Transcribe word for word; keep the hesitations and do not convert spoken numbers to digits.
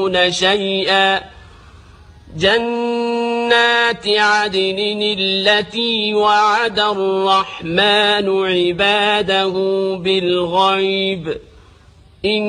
شيئا جنات عدن التي وعد الرحمن عباده بالغيب